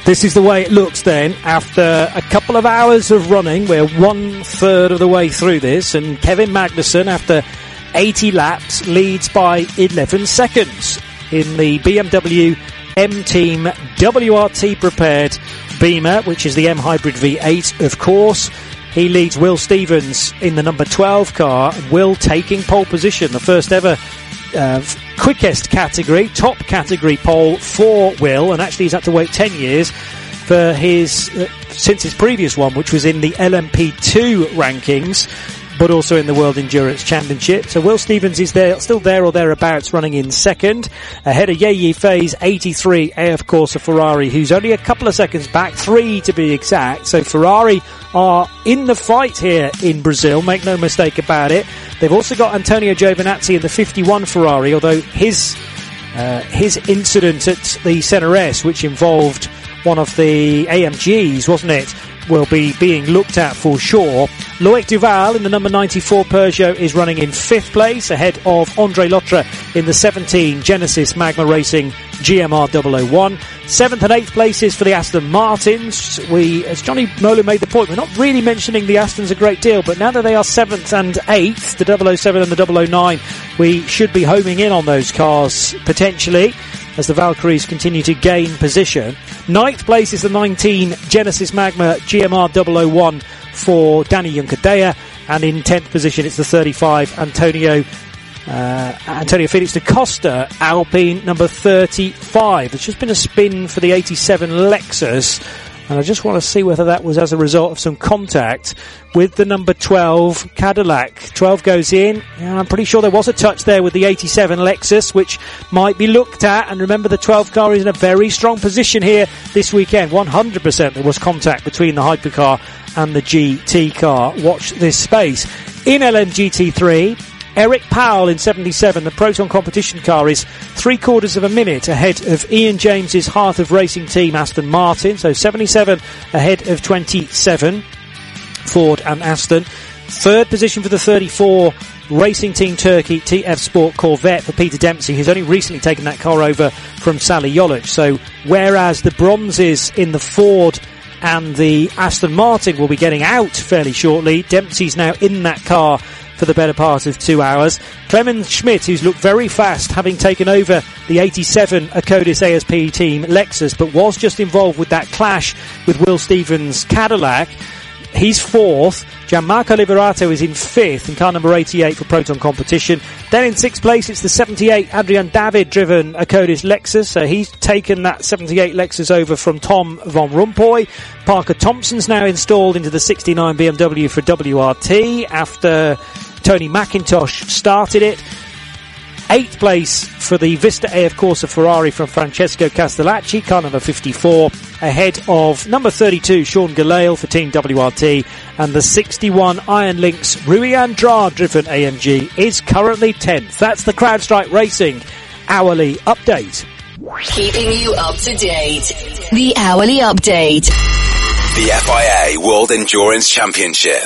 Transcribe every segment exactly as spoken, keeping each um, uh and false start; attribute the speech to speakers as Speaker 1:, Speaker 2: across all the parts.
Speaker 1: This is the way it looks then after a couple of hours of running. We're one third of the way through this, and Kevin Magnussen, after eighty laps, leads by eleven seconds in the B M W M-Team W R T prepared Beamer, which is the M Hybrid V eight, of course. He leads Will Stevens in the number twelve car. Will taking pole position, the first ever Uh, quickest category, top category pole for Will, and actually he's had to wait ten years for his uh, since his previous one, which was in the L M P two rankings, but also in the World Endurance Championship. So Will Stevens is there, still there or thereabouts, running in second, ahead of Ye Fei's eighty-three A F Corsa Ferrari, who's only a couple of seconds back, three to be exact. So Ferrari are in the fight here in Brazil, make no mistake about it. They've also got Antonio Giovinazzi in the fifty-one Ferrari, although his uh, his incident at the Senna S, which involved one of the A M Gs, wasn't it, will be being looked at for sure. Loic Duval in the number ninety-four Peugeot is running in fifth place, ahead of André Lotre in the seventeen Genesis Magma Racing G M R double oh one. Seventh and eighth places for the Aston Martins. We, as Johnny Molan made the point, we're not really mentioning the Astons a great deal, but now that they are seventh and eighth, the double oh seven and the double oh nine, we should be homing in on those cars potentially, as the Valkyries continue to gain position. Ninth place is the nineteen Genesis Magma G M R double oh one for Danny Juncadella, and in tenth position it's the thirty-five Antonio uh, Antonio Felix da Costa Alpine number thirty-five. It's just been a spin for the eighty-seven Lexus, and I just want to see whether that was as a result of some contact with the number twelve Cadillac. twelve goes in. Yeah, I'm pretty sure there was a touch there with the eighty-seven Lexus, which might be looked at. And remember, the twelve car is in a very strong position here this weekend. one hundred percent there was contact between the hypercar and the G T car. Watch this space. In L M G T three, Eric Powell in seventy-seven, the Proton competition car, is three quarters of a minute ahead of Ian James's Hearth of Racing team Aston Martin. So seventy-seven ahead of twenty-seven, Ford and Aston. Third position for the thirty-four Racing Team Turkey T F Sport Corvette for Peter Dempsey, who's only recently taken that car over from Sally Jolic. So whereas the bronzes in the Ford and the Aston Martin will be getting out fairly shortly, Dempsey's now in that car for the better part of two hours. Clemens Schmidt, who's looked very fast, having taken over the eighty-seven Acodis A S P team Lexus, but was just involved with that clash with Will Stevens' Cadillac. He's fourth. Gianmarco Liberato is in fifth in car number eighty-eight for Proton competition. Then in sixth place, it's the seventy-eight Adrian David driven Acodis Lexus. So he's taken that seventy-eight Lexus over from Tom von Rompuy. Parker Thompson's now installed into the sixty-nine B M W for W R T after Tony McIntosh started it. Eighth place for the Vista A F Corsa Ferrari from Francesco Castellacci, car number fifty-four, ahead of number thirty-two Sean Galale for Team W R T, and the sixty-one Iron Lynx Rui Andrade driven A M G is currently tenth. That's the CrowdStrike Racing hourly update.
Speaker 2: Keeping you up to date. The hourly update.
Speaker 3: The F I A World Endurance Championship.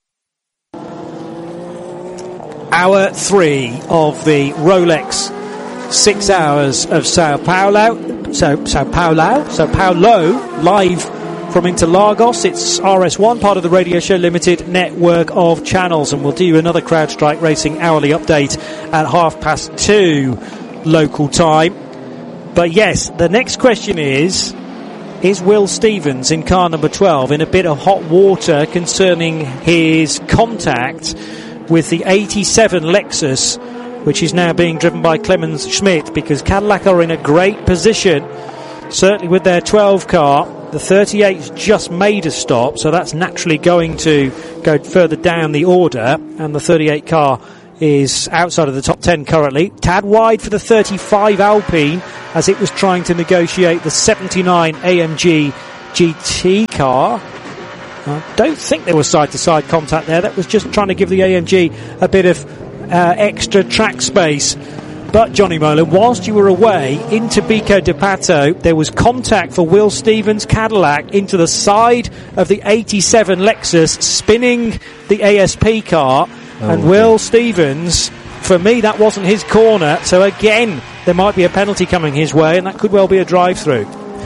Speaker 1: Hour three of the Rolex six hours of Sao Paulo. So, Sao Paulo? Sao Paulo, live from Interlagos. It's R S one, part of the Radio Show Limited network of channels, and we'll do another CrowdStrike Racing hourly update at half past two local time. But yes, the next question is, is Will Stevens in car number twelve in a bit of hot water concerning his contact with the eighty-seven Lexus, which is now being driven by Clemens Schmidt, because Cadillac are in a great position, certainly with their twelve car. The thirty-eight's just made a stop, so that's naturally going to go further down the order, and the thirty-eight car is outside of the top ten currently. Tad wide for the thirty-five Alpine, as it was trying to negotiate the seventy-nine A M G G T car. I don't think there was side-to-side contact there. That was just trying to give the A M G a bit of uh, extra track space. But, Johnny Molan, whilst you were away, into Bico de Pato, there was contact for Will Stevens' Cadillac into the side of the eighty-seven Lexus, spinning the A S P car. Oh, and okay. Will Stevens, for me, that wasn't his corner. So, again, there might be a penalty coming his way, and that could well be a drive-through.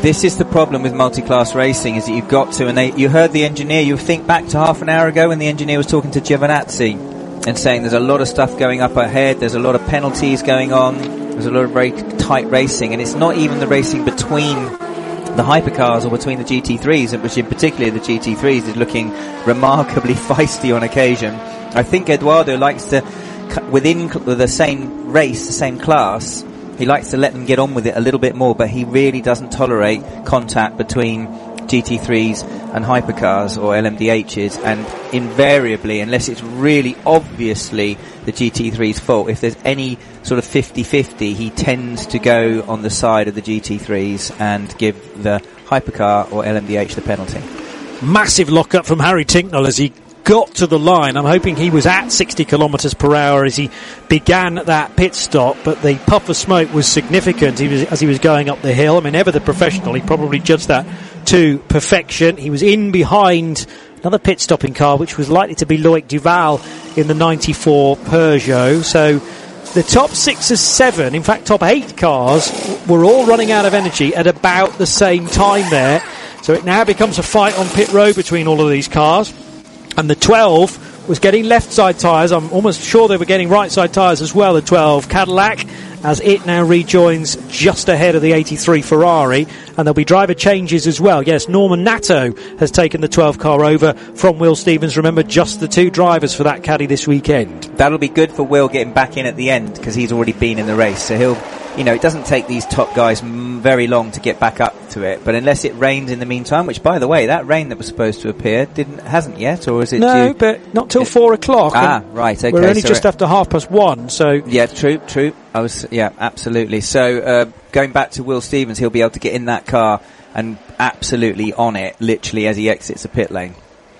Speaker 4: This is the problem with multi-class racing, is that you've got to, and they, you heard the engineer, you think back to half an hour ago when the engineer was talking to Giovinazzi and saying there's a lot of stuff going up ahead, there's a lot of penalties going on, there's a lot of very tight racing, and it's not even the racing between the hypercars or between the G T threes, which in particular the G T threes is looking remarkably feisty on occasion. I think Eduardo likes to, within the same race, the same class, he likes to let them get on with it a little bit more, but he really doesn't tolerate contact between G T threes and hypercars or L M D Hs, and invariably, unless it's really obviously the G T three's fault, if there's any sort of fifty-fifty, he tends to go on the side of the G T threes and give the hypercar or L M D H the penalty.
Speaker 1: Massive lock-up from Harry Tincknell as he got to the line. I'm hoping he was at sixty kilometres per hour as he began that pit stop, but the puff of smoke was significant he was, as he was going up the hill. I mean, ever the professional, he probably judged that to perfection. He was in behind another pit stopping car, which was likely to be Loic Duval in the ninety-four Peugeot. So the top six or seven, in fact top eight cars, were all running out of energy at about the same time there. So it now becomes a fight on pit road between all of these cars. And the twelve was getting left side tyres. I'm almost sure they were getting right side tyres as well, the twelve Cadillac, as it now rejoins just ahead of the eighty-three Ferrari. And there'll be driver changes as well. Yes, Norman Nato has taken the twelve car over from Will Stevens. Remember, just the two drivers for that Caddy this weekend.
Speaker 4: That'll be good for Will getting back in at the end, because he's already been in the race. So he'll, you know, it doesn't take these top guys m- very long to get back up to it. But unless it rains in the meantime, which, by the way, that rain that was supposed to appear didn't hasn't yet, or is it
Speaker 1: no,
Speaker 4: due?
Speaker 1: but not till four o'clock.
Speaker 4: Ah, right, okay.
Speaker 1: We're only
Speaker 4: so
Speaker 1: just after half past one, so...
Speaker 4: Yeah, true, true. I was, yeah, absolutely. So, uh, going back to Will Stevens, he'll be able to get in that car and absolutely on it, literally, as he exits the pit lane.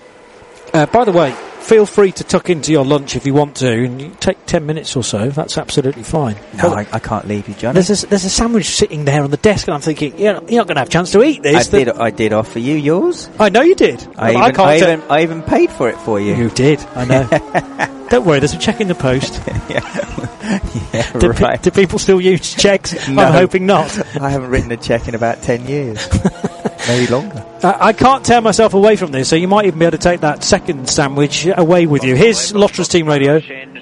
Speaker 1: Uh, by the way, feel free to tuck into your lunch if you want to, and you take ten minutes or so. That's absolutely fine.
Speaker 4: No, I, I can't leave you, Johnny.
Speaker 1: There's a, there's a sandwich sitting there on the desk, and I'm thinking, you're not, you're not going to have a chance to eat this.
Speaker 4: I did, I did offer you yours.
Speaker 1: I know you did.
Speaker 4: I, even,
Speaker 1: I, can't
Speaker 4: I,
Speaker 1: t-
Speaker 4: even, I even paid for it for you.
Speaker 1: You did, I know. Don't worry, there's a cheque in the post.
Speaker 4: yeah, yeah
Speaker 1: do,
Speaker 4: right.
Speaker 1: pe- do people still use cheques?
Speaker 4: No,
Speaker 1: I'm hoping not.
Speaker 4: I haven't written a cheque in about ten years. Maybe longer.
Speaker 1: Uh, I can't tear myself away from this, so you might even be able to take that second sandwich away with you. Here's Lotras Team Radio.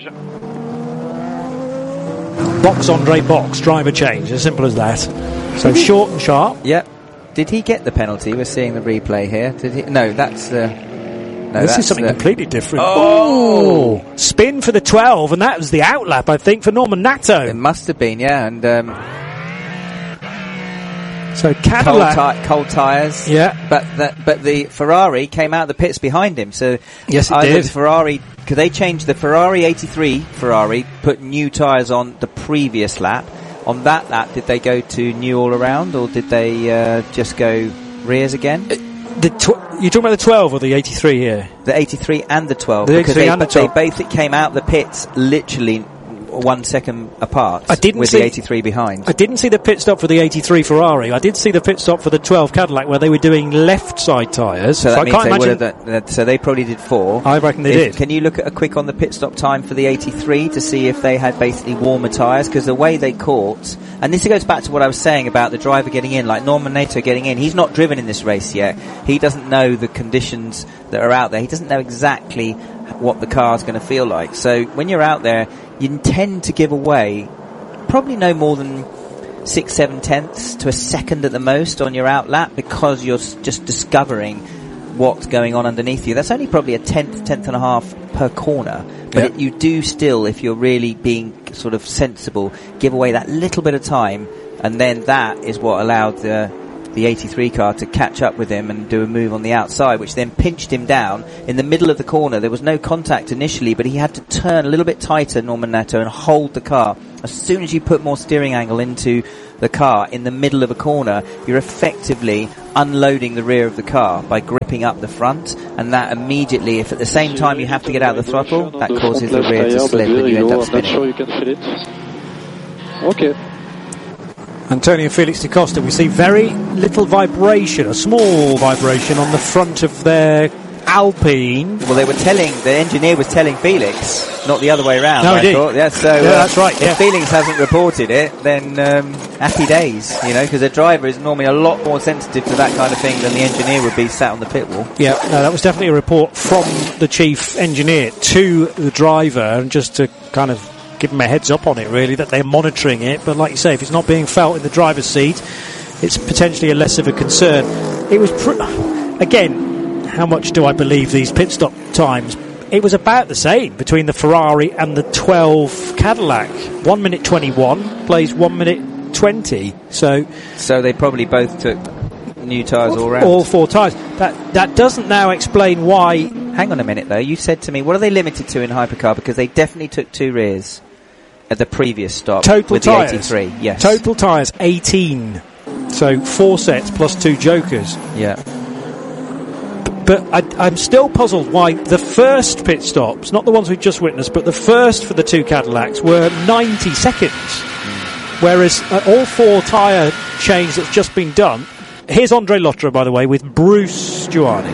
Speaker 1: Box Andre box, driver change, as simple as that. So short and sharp.
Speaker 4: Yep. Did he get the penalty? We're seeing the replay here. Did he? No, that's... Uh, no,
Speaker 1: this
Speaker 4: that's
Speaker 1: is something
Speaker 4: the
Speaker 1: completely different.
Speaker 4: Oh!
Speaker 1: oh! Spin for the twelve, and that was the outlap, I think, for Norman Nato.
Speaker 4: It must have been, yeah, and... Um,
Speaker 1: So Cadillac,
Speaker 4: cold, ti- cold tyres,
Speaker 1: yeah,
Speaker 4: but the, but the Ferrari came out of the pits behind him. So
Speaker 1: yes, it
Speaker 4: either
Speaker 1: did.
Speaker 4: The Ferrari, because they changed the Ferrari eighty-three Ferrari, put new tyres on the previous lap. On that lap, did they go to new all around, or did they uh, just go rears again?
Speaker 1: Uh, the tw- you're talking about the twelve or the eighty-three here?
Speaker 4: The eighty-three and the twelve,
Speaker 1: the
Speaker 4: because
Speaker 1: eighty-three
Speaker 4: they,
Speaker 1: and the
Speaker 4: they
Speaker 1: twelve.
Speaker 4: both came out the pits literally one second apart.
Speaker 1: I didn't
Speaker 4: with
Speaker 1: see,
Speaker 4: the eighty-three behind.
Speaker 1: I didn't see the pit stop for the eighty-three Ferrari. I did see the pit stop for the twelve Cadillac, where they were doing left side tyres.
Speaker 4: So,
Speaker 1: so
Speaker 4: that
Speaker 1: I
Speaker 4: means
Speaker 1: can't
Speaker 4: they
Speaker 1: imagine.
Speaker 4: would have done, so they probably did four.
Speaker 1: I reckon they
Speaker 4: if,
Speaker 1: did.
Speaker 4: Can you look at a quick on the pit stop time for the eighty-three to see if they had basically warmer tyres? Because the way they caught, and this goes back to what I was saying about the driver getting in, like Norman Nato getting in. He's not driven in this race yet. He doesn't know the conditions that are out there. He doesn't know exactly what the car's going to feel like. So when you're out there, you tend to give away probably no more than six, seven tenths to a second at the most on your out lap, because you're just discovering what's going on underneath you. That's only probably a tenth, tenth and a half per corner. But
Speaker 1: yep.
Speaker 4: it, you do still, if you're really being sort of sensible, give away that little bit of time, and then that is what allowed the the eighty-three car to catch up with him and do a move on the outside, which then pinched him down in the middle of the corner. There was no contact initially, but he had to turn a little bit tighter, Norman Nato, and hold the car. As soon as you put more steering angle into the car in the middle of a corner, you're effectively unloading the rear of the car by gripping up the front, and that immediately, if at the same time you have to get out of the throttle, that causes the rear to slip and you end up spinning.
Speaker 5: I'm not sure you can feel it. Okay.
Speaker 1: Antonio Felix da Costa, we see very little vibration, a small vibration on the front of their Alpine.
Speaker 4: Well, they were telling, the engineer was telling Felix, not the other way around.
Speaker 1: No,
Speaker 4: I
Speaker 1: indeed.
Speaker 4: thought. Yeah, so
Speaker 1: Yeah,
Speaker 4: uh,
Speaker 1: that's right,
Speaker 4: if
Speaker 1: yeah.
Speaker 4: Felix hasn't reported it, then um, happy days, you know, because a driver is normally a lot more sensitive to that kind of thing than the engineer would be sat on the pit wall.
Speaker 1: Yeah, no, that was definitely a report from the chief engineer to the driver, and just to kind of give him a heads up on it, really, that they're monitoring it. But like you say, if it's not being felt in the driver's seat, it's potentially a less of a concern. It was, pr- again, how much do I believe these pit stop times? It was about the same between the Ferrari and the twelve Cadillac. one minute twenty-one plays one minute twenty. So
Speaker 4: So they probably both took new tyres all round.
Speaker 1: all four tyres. That that doesn't now explain why.
Speaker 4: Hang on a minute, though. You said to me, what are they limited to in hypercar? Because they definitely took two rears at the previous stop
Speaker 1: Total
Speaker 4: with
Speaker 1: tyres.
Speaker 4: the eighty-three. Yes.
Speaker 1: Total tyres eighteen. So four sets plus two jokers.
Speaker 4: Yeah.
Speaker 1: But I, I'm still puzzled why the first pit stops, not the ones we've just witnessed, but the first for the two Cadillacs were ninety seconds. Mm. Whereas uh, all four tyre change that's just been done. Here's Andre Lotterer, by the way, with Bruce Giuani.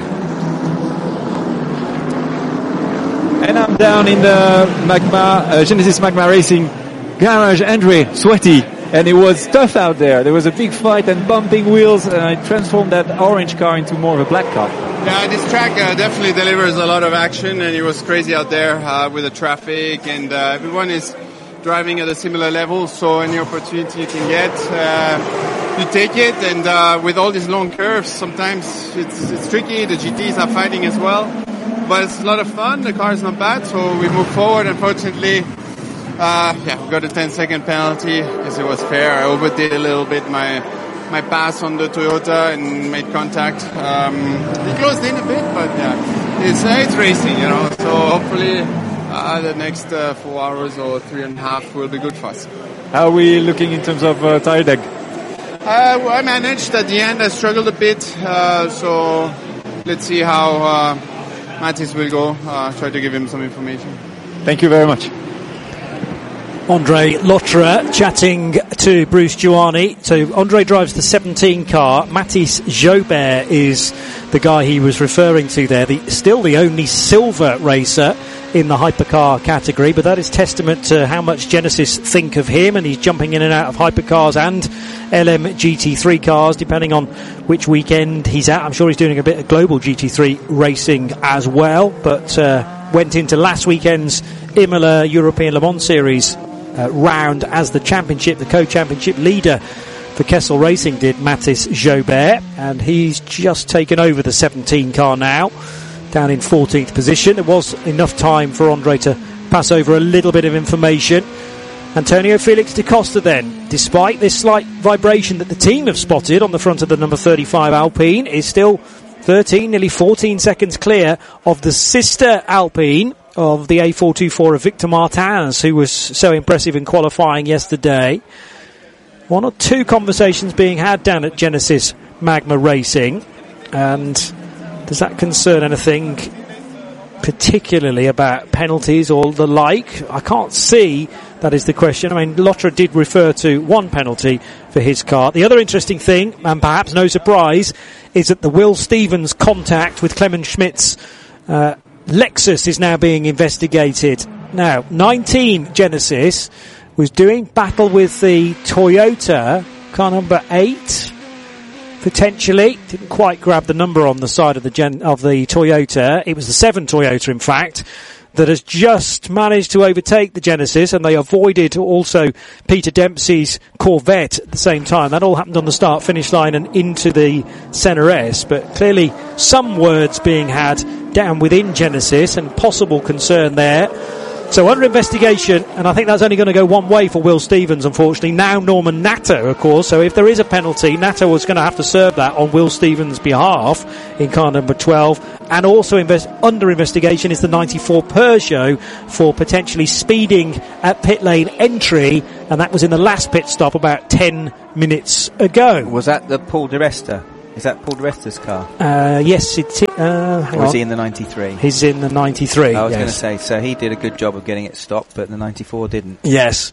Speaker 5: And I'm down in the Magma, uh, Genesis Magma Racing garage, Andre, sweaty. And it was tough out there. There was a big fight and bumping wheels, and I transformed that orange car into more of a black car.
Speaker 6: Yeah, this track uh, definitely delivers a lot of action, and it was crazy out there uh, with the traffic, and uh, everyone is driving at a similar level, so any opportunity you can get, uh, you take it, and uh, with all these long curves, sometimes it's, it's tricky. The G Ts are fighting as well, but it's a lot of fun. The car is not bad, so we move forward. Unfortunately, uh, yeah, we got a ten second penalty because it was fair. I overdid a little bit my my pass on the Toyota and made contact. Um, it closed in a bit, but yeah, it's uh, it's racing, you know. So hopefully uh, the next uh, four hours or three and a half will be good for us.
Speaker 5: How are we looking in terms of uh, tire deck?
Speaker 6: Uh, well, I managed at the end. I struggled a bit, uh, so let's see how uh, Mattis will go. Uh, try to give him some information.
Speaker 5: Thank you very much.
Speaker 1: Andre Lotterer chatting to Bruce Giuani. So Andre drives the seventeen car. Mathis Jobert is the guy he was referring to there. The, still the only silver racer in the hypercar category, but that is testament to how much Genesis think of him, and he's jumping in and out of hypercars and L M G T three cars depending on which weekend he's at. I'm sure he's doing a bit of global G T three racing as well, but uh, went into last weekend's Imola European Le Mans Series Uh, round as the championship, the co-championship leader for Kessel Racing did, Mathis Jobert, and he's just taken over the seventeen car now, down in fourteenth position. There was enough time for Andre to pass over a little bit of information. Antonio Felix da Costa then, despite this slight vibration that the team have spotted on the front of the number thirty-five Alpine, is still thirteen, nearly fourteen seconds clear of the sister Alpine of the A four twenty-four of Victor Martins, who was so impressive in qualifying yesterday. One or two conversations being had down at Genesis Magma Racing. And does that concern anything particularly about penalties or the like? I can't see. That is the question. I mean, Lotterer did refer to one penalty for his car. The other interesting thing, and perhaps no surprise, is that the Will Stevens contact with Clemens Schmidt's uh, Lexus is now being investigated. Now, nineteen Genesis was doing battle with the Toyota, car number eight, potentially. Didn't quite grab the number on the side of the gen- of the Toyota. It was the seven Toyota, in fact, that has just managed to overtake the Genesis, and they avoided also Peter Dempsey's Corvette at the same time. That all happened on the start-finish line and into the Senna S, but clearly some words being had down within Genesis and possible concern there. So under investigation, and I think that's only going to go one way for Will Stevens, unfortunately. Now Norman Natter, of course, so if there is a penalty, Natter was going to have to serve that on Will Stevens' behalf in car number twelve. And also invest, under investigation is the ninety-four Peugeot for potentially speeding at pit lane entry, and that was in the last pit stop about ten minutes ago.
Speaker 4: Was that the Paul Di Resta? Is that Paul Di Resta's car?
Speaker 1: Uh, yes, it is. Uh, hang
Speaker 4: or is
Speaker 1: on.
Speaker 4: he in the ninety-three?
Speaker 1: He's in the ninety-three.
Speaker 4: I was
Speaker 1: yes.
Speaker 4: going to say, so he did a good job of getting it stopped, but the ninety-four didn't.
Speaker 1: Yes.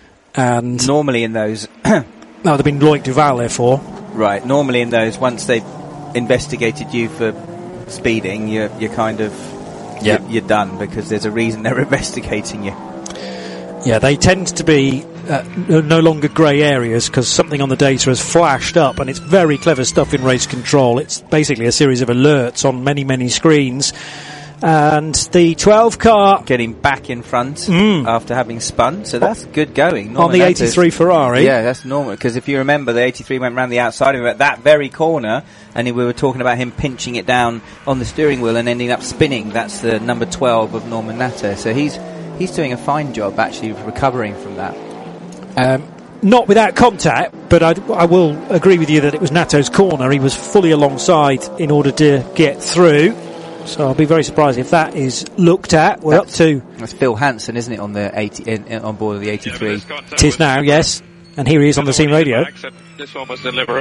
Speaker 1: And
Speaker 4: normally in those...
Speaker 1: no, they've been Loic Duval, therefore.
Speaker 4: Right, normally in those, once they've investigated you for speeding, you're, you're kind of
Speaker 1: Yep.
Speaker 4: you're, you're done, because there's a reason they're investigating you.
Speaker 1: Yeah, they tend to be uh, no longer grey areas because something on the data has flashed up, and it's very clever stuff in race control. It's basically a series of alerts on many, many screens. And the twelve car
Speaker 4: Getting back in front
Speaker 1: Mm.
Speaker 4: after having spun, so that's good going.
Speaker 1: on
Speaker 4: Norman
Speaker 1: the
Speaker 4: Natter is-
Speaker 1: eighty-three Ferrari.
Speaker 4: Yeah, that's normal, because if you remember, the eighty-three went round the outside of him at that very corner, and we were talking about him pinching it down on the steering wheel and ending up spinning. That's the number twelve of Norman Natter. So he's he's doing a fine job, actually, of recovering from that.
Speaker 1: Um, not without contact, but I, I will agree with you that it was Natto's corner. He was fully alongside in order to get through. So I'll be very surprised if that is looked at. We're
Speaker 4: That's-
Speaker 1: up to
Speaker 4: That's Phil Hansen, isn't it, on the eighty in, in, on board of the eighty-three?
Speaker 1: it is now, yes. And here he is on the scene radio.
Speaker 7: This one was deliberate.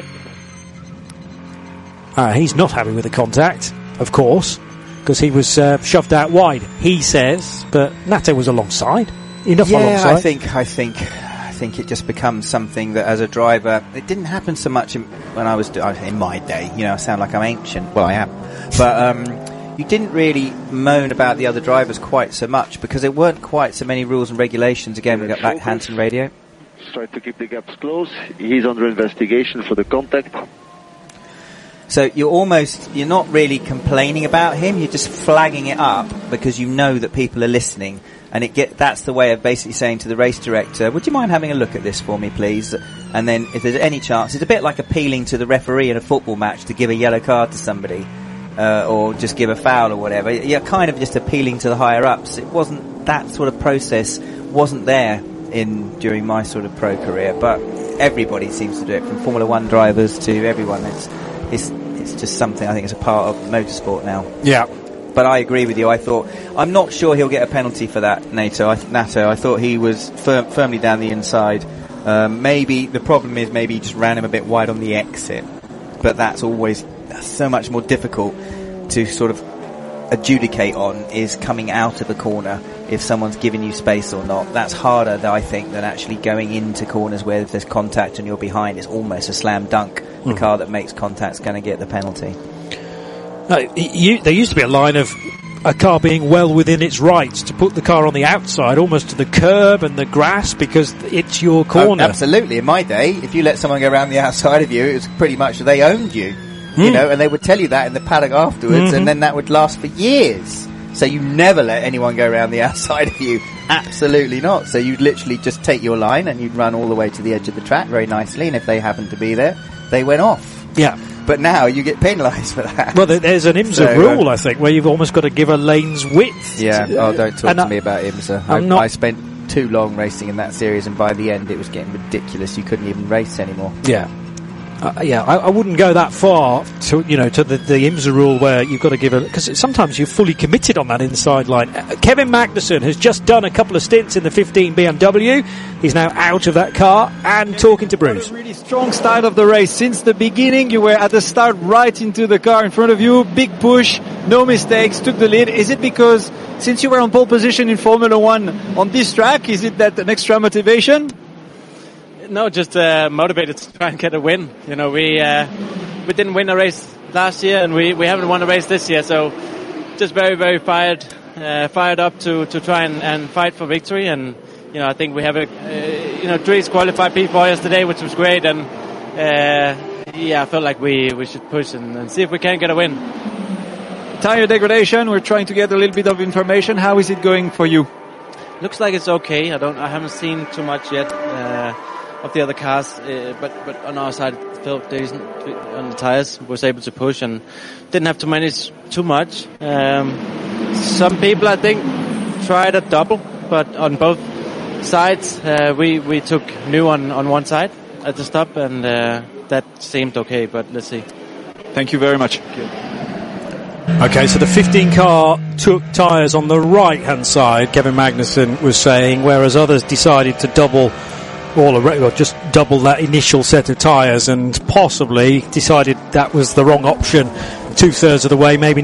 Speaker 1: Uh, he's not happy with the contact, of course, because he was uh, shoved out wide, he says, but Natto was alongside. Enough
Speaker 4: Yeah,
Speaker 1: alongside.
Speaker 4: I think, I think, I think it just becomes something that, as a driver, it didn't happen so much in, when I was do- in my day. You know, I sound like I'm ancient. Well, I am, but um, you didn't really moan about the other drivers quite so much because there weren't quite so many rules and regulations. Again, we got back Hansen radio.
Speaker 8: Try to keep the gaps close. He's under investigation for the contact.
Speaker 4: So you're almost, you're not really complaining about him, you're just flagging it up because you know that people are listening, and it get that's the way of basically saying to the race director, would you mind having a look at this for me, please? And then if there's any chance, it's a bit like appealing to the referee in a football match to give a yellow card to somebody, uh, or just give a foul or whatever. You're kind of just appealing to the higher ups. It wasn't, that sort of process wasn't there in during my sort of pro career, but everybody seems to do it, from Formula One drivers to everyone. It's It's it's just something I think is a part of motorsport now.
Speaker 1: Yeah.
Speaker 4: But I agree with you. I thought I'm not sure he'll get a penalty for that. Nato, I, Nato, I thought he was firm, firmly down the inside. Um, maybe the problem is maybe he just ran him a bit wide on the exit, but that's always that's so much more difficult to sort of adjudicate on, is coming out of a corner if someone's giving you space or not. That's harder, I think, than actually going into corners where if there's contact and you're behind. It's almost a slam dunk. The
Speaker 1: Mm.
Speaker 4: car that makes contact's going to get the penalty.
Speaker 1: No, you, there used to be a line of a car being well within its rights to put the car on the outside, almost to the curb and the grass, because it's your corner.
Speaker 4: Oh, absolutely. In my day, if you let someone go around the outside of you, it was pretty much they owned you. You
Speaker 1: Mm.
Speaker 4: know, and they would tell you that in the paddock afterwards,
Speaker 1: Mhm.
Speaker 4: and then that would last for years. So you never let anyone go around the outside of you. Absolutely not. So you'd literally just take your line and you'd run all the way to the edge of the track very nicely, and if they happened to be there, they went off.
Speaker 1: Yeah.
Speaker 4: But now you get penalised for that.
Speaker 1: Well, there- there's an IMSA
Speaker 4: So, uh,
Speaker 1: rule, I think, where you've almost got to give a lane's width.
Speaker 4: Yeah, oh, don't talk
Speaker 1: And
Speaker 4: to
Speaker 1: I-
Speaker 4: me about IMSA. I,
Speaker 1: I'm not-
Speaker 4: I spent too long racing in that series, and by the end it was getting ridiculous. You couldn't even race anymore.
Speaker 1: Yeah. Uh, yeah, I, I wouldn't go that far to, you know, to the, the IMSA rule where you've got to give a, because sometimes you're fully committed on that inside line. Uh, Kevin Magnussen has just done a couple of stints in the fifteen B M W. He's now out of that car and talking to Bruce.
Speaker 5: Really strong start of the race. Since the beginning, you were at the start right into the car in front of you. Big push, no mistakes, took the lead. Is it because since you were on pole position in Formula One on this track, is it that an extra motivation?
Speaker 9: No, just uh, motivated to try and get a win. You know, we uh, we didn't win a race last year, and we, we haven't won a race this year. So, just very very fired uh, fired up to, to try and, and fight for victory. And you know, I think we have a uh, you know Dries qualified P four yesterday, which was great. And uh, yeah, I felt like we, we should push and, and see if we can get a win.
Speaker 5: Tire degradation. We're trying to get a little bit of information. How is it going for you?
Speaker 9: Looks like it's okay. I don't. I haven't seen too much yet. Uh, of the other cars, uh, but but on our side it felt decent on the tires. Was able to push and didn't have to manage too much. Um, some people I think tried a double, but on both sides uh, we we took new on on one side at the stop, and uh, that seemed okay. But let's see.
Speaker 5: Thank you very much.
Speaker 1: Okay, so the fifteen car took tyres on the right hand side, Kevin Magnussen was saying, whereas others decided to double all around, or just double that initial set of tyres, and possibly decided that was the wrong option two thirds of the way, maybe